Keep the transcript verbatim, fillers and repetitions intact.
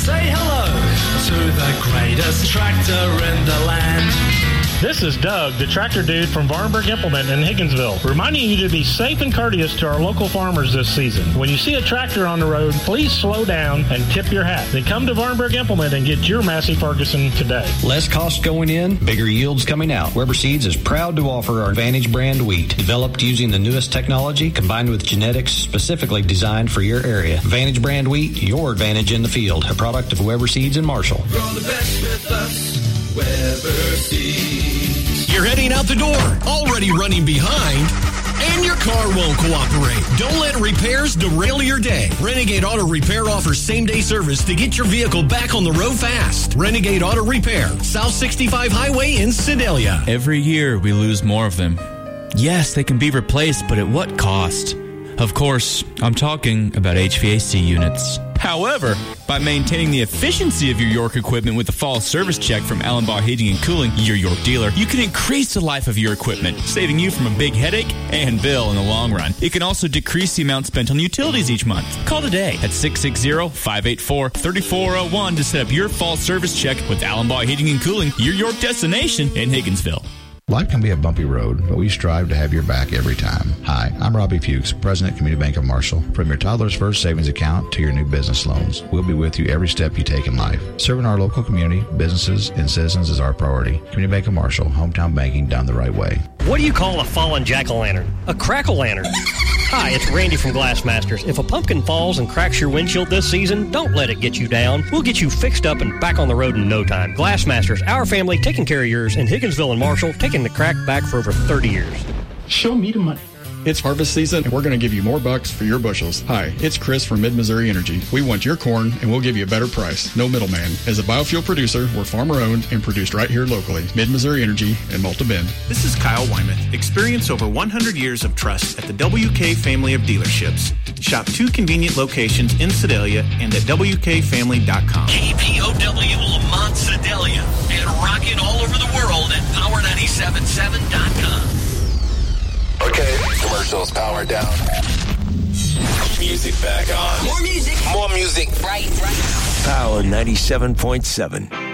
say hello to the greatest tractor in the land. This is Doug, the tractor dude from Varnberg Implement in Higginsville, reminding you to be safe and courteous to our local farmers this season. When you see a tractor on the road, please slow down and tip your hat. Then come to Varnberg Implement and get your Massey Ferguson today. Less cost going in, bigger yields coming out. Weber Seeds is proud to offer our Advantage brand wheat, developed using the newest technology combined with genetics specifically designed for your area. Advantage brand wheat, your advantage in the field. A product of Weber Seeds in Marshall. Grow the best with us, Weber Seeds. You're heading out the door, already running behind, and your car won't cooperate. Don't let repairs derail your day. Renegade Auto Repair offers same-day service to get your vehicle back on the road fast. Renegade Auto Repair, South sixty-five Highway in Sedalia. Every year, we lose more of them. Yes, they can be replaced, but at what cost? Of course, I'm talking about H V A C units. However, by maintaining the efficiency of your York equipment with a fall service check from Allenbaugh Heating and Cooling, your York dealer, you can increase the life of your equipment, saving you from a big headache and bill in the long run. It can also decrease the amount spent on utilities each month. Call today at six six zero, five eight four, three four zero one to set up your fall service check with Allenbaugh Heating and Cooling, your York destination in Higginsville. Life can be a bumpy road, but we strive to have your back every time. Hi, I'm Robbie Fuchs, President, Community Bank of Marshall. From your toddler's first savings account to your new business loans, we'll be with you every step you take in life. Serving our local community, businesses, and citizens is our priority. Community Bank of Marshall, hometown banking done the right way. What do you call a fallen jack-o'-lantern? A crack-o'-lantern. Hi, it's Randy from Glassmasters. If a pumpkin falls and cracks your windshield this season, don't let it get you down. We'll get you fixed up and back on the road in no time. Glassmasters, our family taking care of yours in Higginsville and Marshall, taking the crack back for over thirty years. Show me the money. It's harvest season, and we're going to give you more bucks for your bushels. Hi, it's Chris from Mid-Missouri Energy. We want your corn, and we'll give you a better price. No middleman. As a biofuel producer, we're farmer-owned and produced right here locally. Mid-Missouri Energy in Malta Bend. This is Kyle Wyman. Experience over one hundred years of trust at the W K family of dealerships. Shop two convenient locations in Sedalia and at W K family dot com. K P O W Lamont Sedalia and rocking all over the world at power nine seven seven dot com. Okay, commercials powered down. Music back on. More music. More music. Right, right. Power ninety-seven point seven.